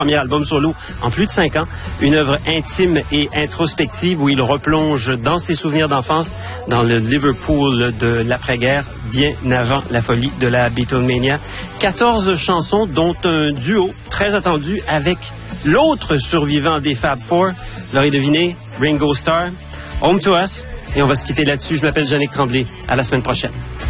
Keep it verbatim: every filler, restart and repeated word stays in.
Premier album solo en plus de cinq ans, une œuvre intime et introspective où il replonge dans ses souvenirs d'enfance dans le Liverpool de l'après-guerre, bien avant la folie de la Beatlemania. quatorze chansons, dont un duo très attendu avec l'autre survivant des Fab Four. Vous l'aurez deviné, Ringo Starr, Home to Us. Et on va se quitter là-dessus. Je m'appelle Jannick Tremblay. À la semaine prochaine.